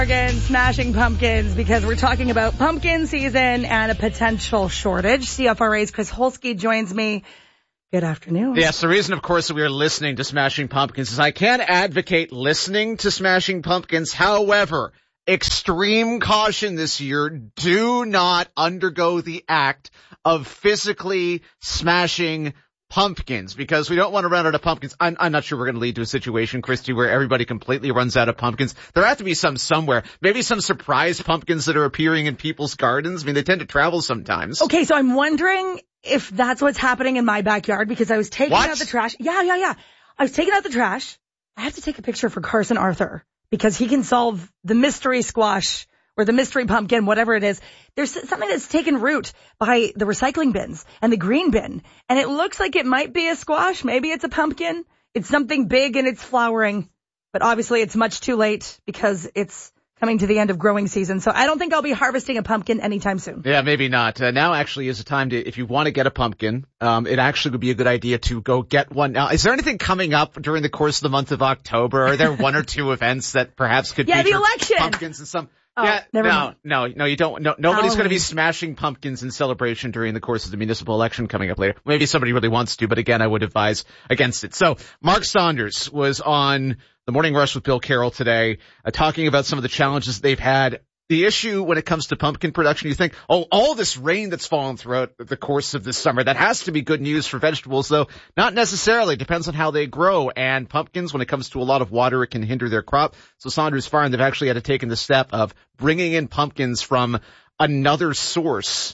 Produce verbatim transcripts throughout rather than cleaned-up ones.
Morgan, Smashing Pumpkins, because we're talking about pumpkin season and a potential shortage. C F R A's Chris Holsky joins me. Good afternoon. Yes, the reason, of course, that we are listening to Smashing Pumpkins is I can't advocate listening to Smashing Pumpkins. However, extreme caution this year. Do not undergo the act of physically smashing pumpkins, because we don't want to run out of pumpkins. I'm, I'm not sure we're going to lead to a situation, Christy, where everybody completely runs out of pumpkins. There have to be some somewhere. Maybe some surprise pumpkins that are appearing in people's gardens. I mean, they tend to travel sometimes. Okay, so I'm wondering if that's what's happening in my backyard, because I was taking What? out the trash. Yeah, yeah, yeah. I was taking out the trash. I have to take a picture for Carson Arthur because he can solve the mystery squash or the mystery pumpkin, whatever it is. There's something that's taken root by the recycling bins and the green bin. And it looks like it might be a squash. Maybe it's a pumpkin. It's something big and it's flowering. But obviously it's much too late because it's coming to the end of growing season. So I don't think I'll be harvesting a pumpkin anytime soon. Yeah, maybe not. Uh, now actually is a time to, if you want to get a pumpkin, um, it actually would be a good idea to go get one. Now, is there anything coming up during the course of the month of October? Are there one or two events that perhaps could yeah, feature the election. pumpkins and some? Oh, yeah, never no, mind. no, no, you don't. No, nobody's going to be Halloween. smashing pumpkins in celebration during the course of the municipal election coming up later. Maybe somebody really wants to, but again, I would advise against it. So, Mark Saunders was on the Morning Rush with Bill Carroll today, uh, talking about some of the challenges they've had. The issue when it comes to pumpkin production, you think, oh, all this rain that's fallen throughout the course of this summer, that has to be good news for vegetables, though not necessarily. It depends on how they grow. And pumpkins, when it comes to a lot of water, it can hinder their crop. So Saunders Farm, they've actually had to take the step of bringing in pumpkins from another source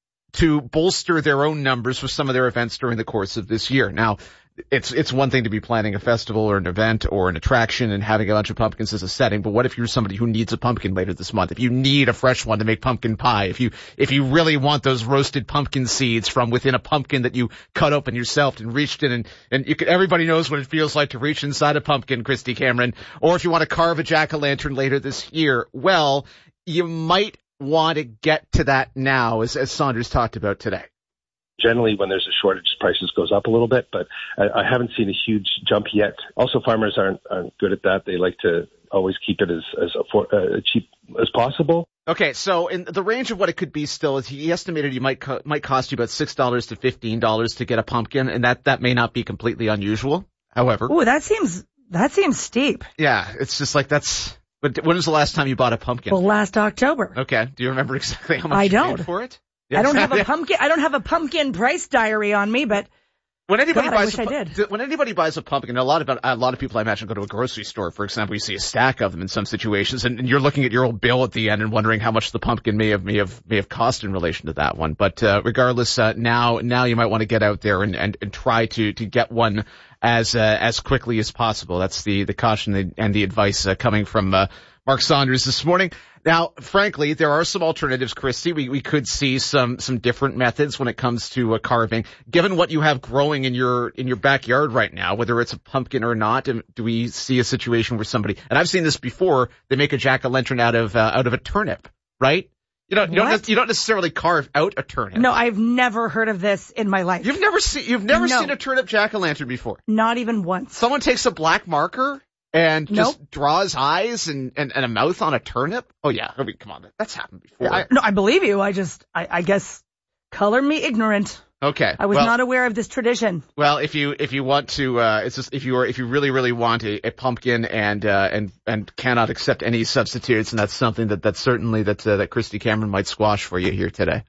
to bolster their own numbers for some of their events during the course of this year. Now, It's it's one thing to be planning a festival or an event or an attraction and having a bunch of pumpkins as a setting, but what if you're somebody who needs a pumpkin later this month? If you need a fresh one to make pumpkin pie, if you if you really want those roasted pumpkin seeds from within a pumpkin that you cut open yourself and reached in, and and you could, everybody knows what it feels like to reach inside a pumpkin, Christy Cameron, or if you want to carve a jack-o'-lantern later this year, well, you might want to get to that now, as as Saunders talked about today. Generally, when there's a shortage, prices goes up a little bit, but I, I haven't seen a huge jump yet. Also, farmers aren't, aren't good at that. They like to always keep it as, as afford, uh, cheap as possible. Okay, so in the range of what it could be still is he estimated it might co- might cost you about six dollars to fifteen dollars to get a pumpkin, and that, that may not be completely unusual. However, Ooh, that seems that seems steep. yeah, it's just like that's. But when was the last time you bought a pumpkin? Well, last October. Okay, do you remember exactly how much I you don't. paid for it? I don't have a Yeah. pumpkin. I don't have a pumpkin price diary on me, but When anybody God, I buys wish a, I pu- did. when anybody buys a pumpkin, a lot of a lot of people I imagine go to a grocery store, for example, you see a stack of them in some situations, and, and you're looking at your old bill at the end and wondering how much the pumpkin may have may have may have cost in relation to that one. But uh, regardless, uh, now now you might want to get out there and, and, and try to to get one as uh, as quickly as possible. That's the the caution and the advice uh, coming from uh, Mark Saunders this morning. Now, frankly, there are some alternatives, Christy. We we could see some some different methods when it comes to uh, carving. Given what you have growing in your in your backyard right now, whether it's a pumpkin or not, um, do we see a situation where somebody, and I've seen this before, they make a jack-o'-lantern out of uh, out of a turnip, right? You know, you don't What? you don't necessarily carve out a turnip. no, I've never heard of this in my life. You've never seen you've never No. seen a turnip jack-o'-lantern before. Not even once. Someone takes a black marker and just Nope. draws eyes and, and, and a mouth on a turnip? Oh, yeah. I mean, come on. That's happened before. I, no, I believe you. I just, I, I guess, color me ignorant. okay. I was well, not aware of this tradition. Well, if you if you want to, uh, it's just if you are if you really really want a, a pumpkin and uh, and and cannot accept any substitutes, and that's something that that's certainly that uh, that Christy Cameron might squash for you here today.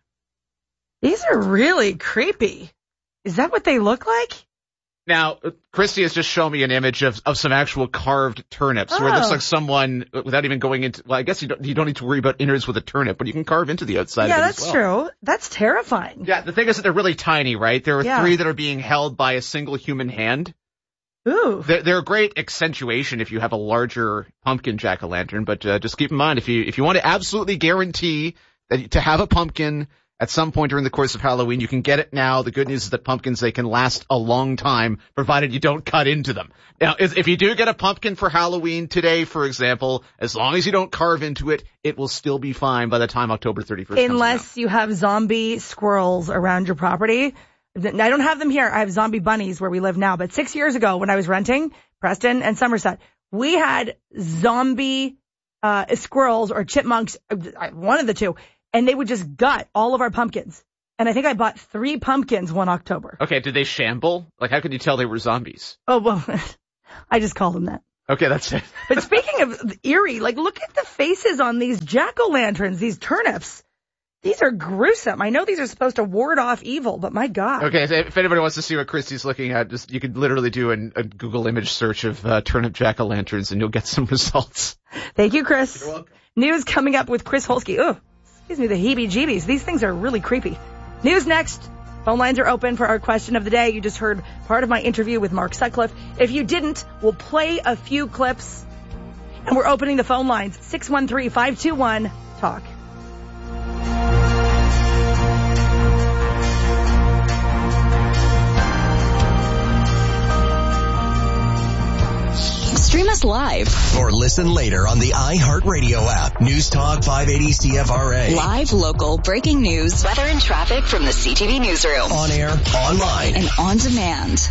These are really creepy. Is that what they look like? Now, Christy has just shown me an image of, of some actual carved turnips where it looks Oh. like someone, without even going into, well, I guess you don't, you don't need to worry about innards with a turnip, but you can carve into the outside Yeah, of it that's as well. true. That's terrifying. Yeah, the thing is that they're really tiny, right? There are Yeah. three that are being held by a single human hand. Ooh. They're, they're a great accentuation if you have a larger pumpkin jack-o'-lantern, but uh, just keep in mind, if you if you want to absolutely guarantee that to have a pumpkin at some point during the course of Halloween, you can get it now. The good news is that pumpkins, they can last a long time, provided you don't cut into them. Now, if, if you do get a pumpkin for Halloween today, for example, as long as you don't carve into it, it will still be fine by the time October thirty-first comes around. Unless you have zombie squirrels around your property. I don't have them here. I have zombie bunnies where we live now. But six years ago when I was renting, Preston and Somerset, we had zombie uh, squirrels or chipmunks, one of the two, and they would just gut all of our pumpkins. And I think I bought three pumpkins one October. Okay, did they shamble? Like, how could you tell they were zombies? Oh, well, I just called them that. Okay, that's it. But speaking of eerie, like, look at the faces on these jack-o'-lanterns, these turnips. These are gruesome. I know these are supposed to ward off evil, but my God. Okay, so if anybody wants to see what Christy's looking at, just you could literally do an, a Google image search of uh, turnip jack-o'-lanterns and you'll get some results. Thank you, Chris. You're welcome. News coming up with Chris Holsky. Oh, excuse me, the heebie-jeebies. These things are really creepy. News next. Phone lines are open for our question of the day. You just heard part of my interview with Mark Sutcliffe. If you didn't, we'll play a few clips. And we're opening the phone lines. six one three, five two one, talk. Stream us live or listen later on the iHeartRadio app. News Talk five eighty C F R A. Live, local, breaking news, weather and traffic from the C T V newsroom. On air, online, and on demand.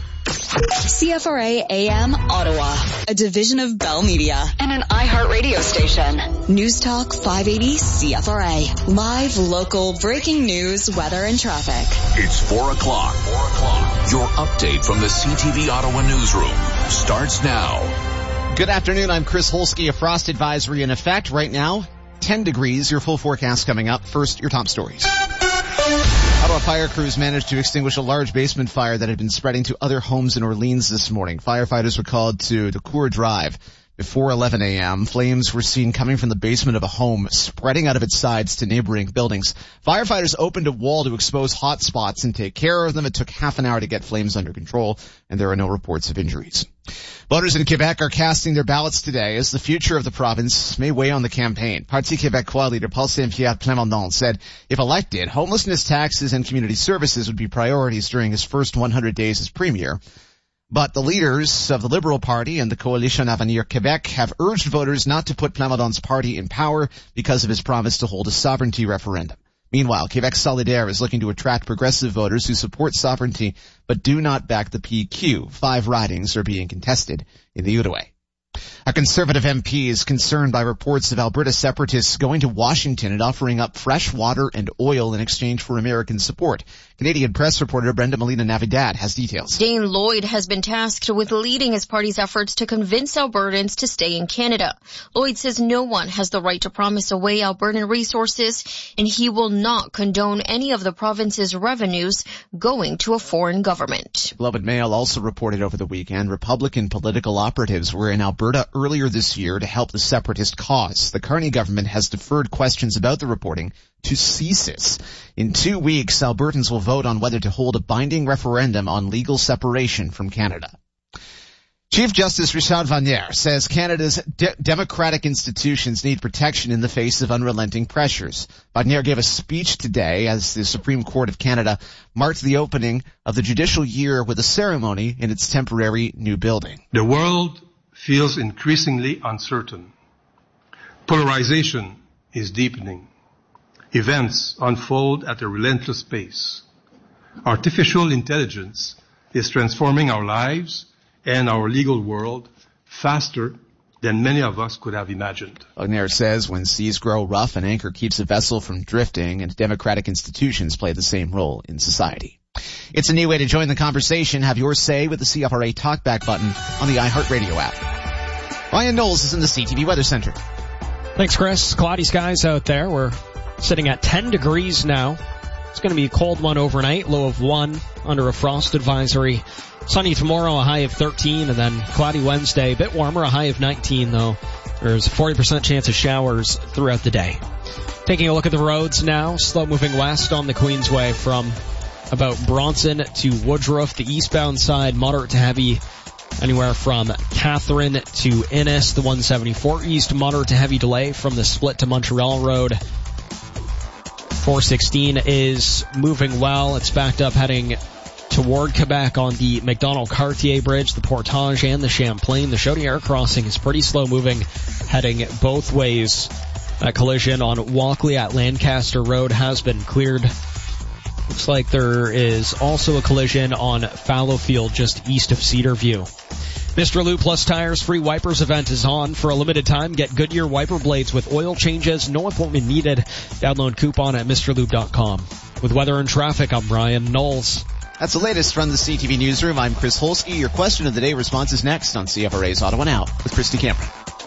C F R A A M Ottawa, a division of Bell Media and an iHeartRadio station. News Talk five eighty C F R A. Live, local, breaking news, weather and traffic. It's four o'clock. Four o'clock. Your update from the C T V Ottawa newsroom starts now. Good afternoon. I'm Chris Holsky. A frost advisory in effect right now. ten degrees. Your full forecast coming up. First, your top stories. Ottawa fire crews managed to extinguish a large basement fire that had been spreading to other homes in Orleans this morning. Firefighters were called to Decour Drive before eleven a.m. Flames were seen coming from the basement of a home, spreading out of its sides to neighboring buildings. Firefighters opened a wall to expose hot spots and take care of them. It took half an hour to get flames under control, and there are no reports of injuries. Voters in Quebec are casting their ballots today as the future of the province may weigh on the campaign. Parti Québécois leader Paul Saint-Pierre Plamondon said if elected, homelessness, taxes, and community services would be priorities during his first one hundred days as premier. But the leaders of the Liberal Party and the Coalition Avenir Québec have urged voters not to put Plamondon's party in power because of his promise to hold a sovereignty referendum. Meanwhile, Québec Solidaire is looking to attract progressive voters who support sovereignty but do not back the P Q. Five ridings are being contested in the Outaouais. A Conservative M P is concerned by reports of Alberta separatists going to Washington and offering up fresh water and oil in exchange for American support. Canadian press reporter Brenda Molina-Navidad has details. Dane Lloyd has been tasked with leading his party's efforts to convince Albertans to stay in Canada. Lloyd says no one has the right to promise away Albertan resources, and he will not condone any of the province's revenues going to a foreign government. Globe and Mail also reported over the weekend Republican political operatives were in Alberta earlier this year to help the separatist cause. The Carney government has deferred questions about the reporting to C S I S. In two weeks, Albertans will vote on whether to hold a binding referendum on legal separation from Canada. Chief Justice Richard Vanier says Canada's de- democratic institutions need protection in the face of unrelenting pressures. Vanier gave a speech today as the Supreme Court of Canada marked the opening of the judicial year with a ceremony in its temporary new building. The world feels increasingly uncertain. Polarization is deepening. Events unfold at a relentless pace. Artificial intelligence is transforming our lives and our legal world faster than many of us could have imagined. Vanier says when seas grow rough, an anchor keeps a vessel from drifting, and democratic institutions play the same role in society. It's a new way to join the conversation. Have your say with the C F R A Talkback button on the iHeartRadio app. Ryan Knowles is in the C T V Weather Center. Thanks, Chris. Cloudy skies out there. We're sitting at ten degrees now. It's going to be a cold one overnight, low of one under a frost advisory. Sunny tomorrow, a high of thirteen, and then cloudy Wednesday, a bit warmer, a high of nineteen though. There's a forty percent chance of showers throughout the day. Taking a look at the roads now, slow moving west on the Queensway from about Bronson to Woodruff. The eastbound side, moderate to heavy anywhere from Catherine to Innis. The one seventy-four east, moderate to heavy delay from the split to Montreal Road. four sixteen is moving well. It's backed up heading toward Quebec on the McDonald-Cartier Bridge, the Portage, and the Champlain. The Chaudière crossing is pretty slow moving, heading both ways. That collision on Walkley at Lancaster Road has been cleared. Looks like there is also a collision on Fallowfield just east of Cedarview. Mister Lube Plus Tires free wipers event is on for a limited time. Get Goodyear wiper blades with oil changes, no appointment needed. Download coupon at Mr Lube dot com. With weather and traffic, I'm Brian Knowles. That's the latest from the C T V Newsroom. I'm Chris Holsky. Your question of the day response is next on C F R A's Ottawa Now with Christy Cameron.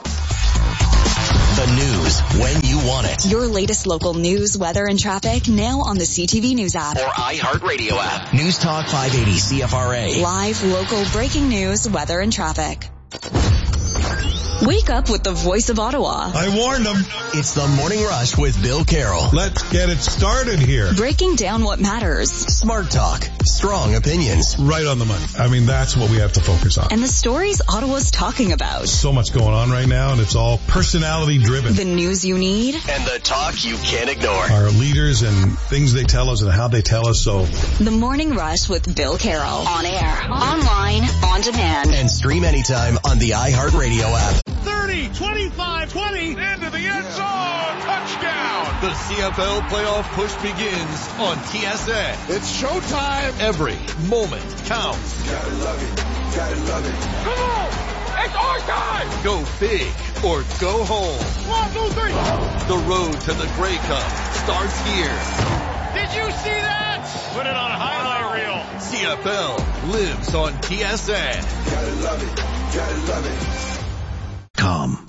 The news when you want it. Your latest local news, weather, and traffic now on the C T V News app. Or iHeartRadio app. News Talk five eighty C F R A. Live, local, breaking news, weather, and traffic. Wake up with the voice of Ottawa. I warned them. It's the Morning Rush with Bill Carroll. Let's get it started here. Breaking down what matters. Smart talk. Strong opinions. Right on the money. I mean, that's what we have to focus on. And the stories Ottawa's talking about. So much going on right now, and it's all personality driven. The news you need. And the talk you can't ignore. Our leaders and things they tell us and how they tell us, so. The Morning Rush with Bill Carroll. On air, online, on demand. And stream anytime on the iHeartRadio app. thirty, twenty-five, twenty, into the end zone, touchdown! The C F L playoff push begins on T S N. It's showtime. Every moment counts. Gotta love it, gotta love it. Come on, it's our time! Go big or go home. One, two, three. The road to the Grey Cup starts here. Did you see that? Put it on a highlight reel. C F L lives on T S N. Gotta love it, gotta love it. Com.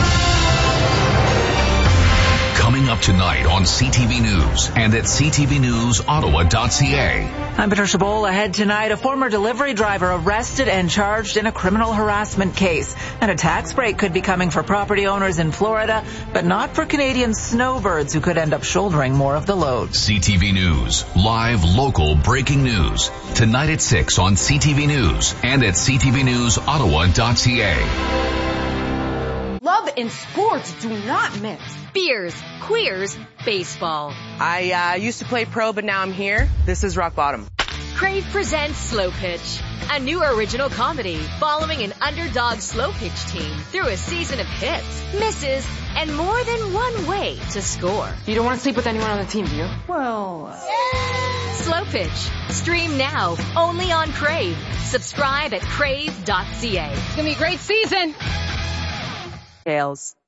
Coming up tonight on C T V News and at c t v news ottawa dot c a. I'm Patricia Bowl. Ahead tonight, a former delivery driver arrested and charged in a criminal harassment case. And a tax break could be coming for property owners in Florida, but not for Canadian snowbirds who could end up shouldering more of the load. C T V News, live local breaking news. Tonight at six on C T V News and at c t v news ottawa dot c a. Love and sports do not mix. Beers, queers, baseball. I uh, used to play pro, but now I'm here. This is rock bottom. Crave presents Slow Pitch, a new original comedy following an underdog slow pitch team through a season of hits, misses, and more than one way to score. You don't want to sleep with anyone on the team, do you? Well... Yeah. Slow Pitch. Stream now, only on Crave. Subscribe at crave dot c a. It's going to be a great season. Tails.